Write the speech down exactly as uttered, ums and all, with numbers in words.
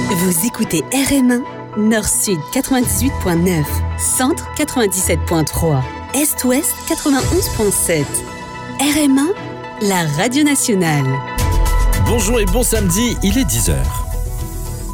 Vous écoutez R M un, Nord-Sud quatre-vingt-dix-huit point neuf, Centre quatre-vingt-dix-sept point trois, Est-Ouest quatre-vingt-onze point sept. R M un, la radio nationale. Bonjour et bon samedi, il est dix heures.